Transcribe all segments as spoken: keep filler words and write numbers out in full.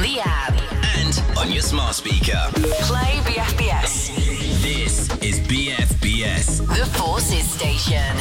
the app, and on your smart speaker. play B F B S, This is B F B S. the Forces Station.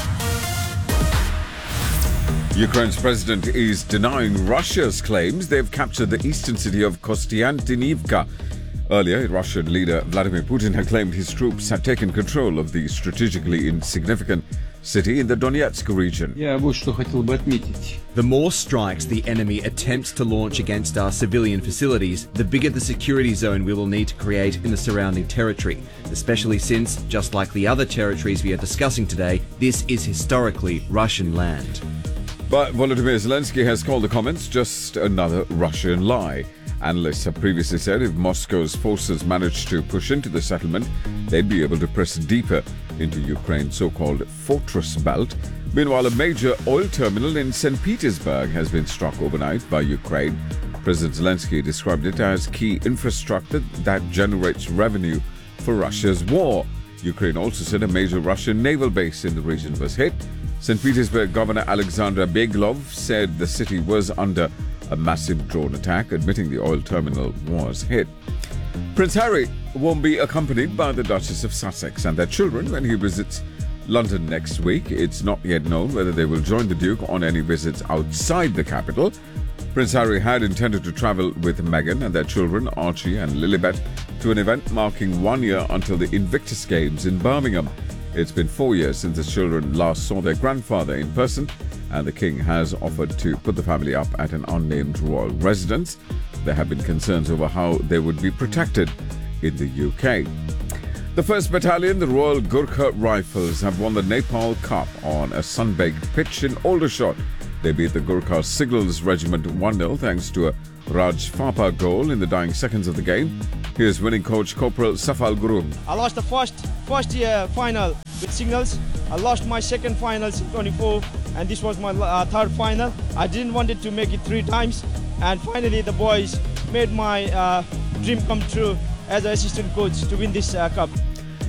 Ukraine's president is denying Russia's claims they've captured the eastern city of Kostiantynivka. Earlier, Russian leader Vladimir Putin had claimed his troops had taken control of the strategically insignificant city in the Donetsk region. Я вот что хотел бы отметить. The more strikes the enemy attempts to launch against our civilian facilities, the bigger the security zone we will need to create in the surrounding territory, especially since, just like the other territories we are discussing today, this is historically Russian land. But Volodymyr Zelensky has called the comments just another Russian lie. Analysts have previously said if Moscow's forces managed to push into the settlement, they'd be able to press deeper into Ukraine's so-called fortress belt. Meanwhile, a major oil terminal in Saint Petersburg has been struck overnight by Ukraine. President Zelensky described it as key infrastructure that generates revenue for Russia's war. Ukraine also said a major Russian naval base in the region was hit. Saint Petersburg Governor Alexander Beglov said the city was under a massive drone attack, admitting the oil terminal was hit. Prince Harry won't be accompanied by the Duchess of Sussex and their children when he visits London next week. It's not yet known whether they will join the Duke on any visits outside the capital. Prince Harry had intended to travel with Meghan and their children, Archie and Lilibet, to an event marking one year until the Invictus Games in Birmingham. It's been four years since the children last saw their grandfather in person, and the King has offered to put the family up at an unnamed royal residence. There have been concerns over how they would be protected in the U K. The first Battalion, the Royal Gurkha Rifles, have won the Nepal Cup on a sun-baked pitch in Aldershot. They beat the Gurkha Signals Regiment one nil thanks to a Raj Fapa goal in the dying seconds of the game. Here's winning coach Corporal Safal Gurung. I lost the first first year final with Signals. I lost my second finals in twenty-four, and this was my uh, third final. I didn't want it to make it three times, and finally the boys made my uh, dream come true as an assistant coach to win this uh, cup.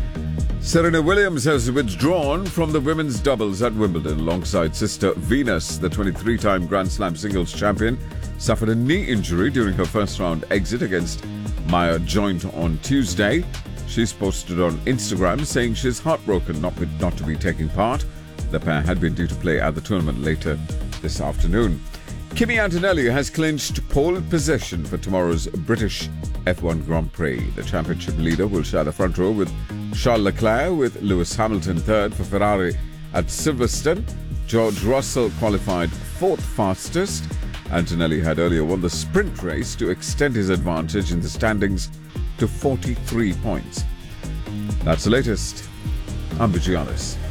Serena Williams has withdrawn from the women's doubles at Wimbledon alongside sister Venus. The twenty-three-time Grand Slam singles champion suffered a knee injury during her first-round exit against Maya Joint on Tuesday. She's posted on Instagram saying she's heartbroken not, not to be taking part. The pair had been due to play at the tournament later this afternoon. Kimi Antonelli has clinched pole position for tomorrow's British F one Grand Prix. The championship leader will share the front row with Charles Leclerc, with Lewis Hamilton third for Ferrari at Silverstone. George Russell qualified fourth fastest. Antonelli had earlier won the sprint race to extend his advantage in the standings to forty-three points. That's the latest. I'm Vijayanis.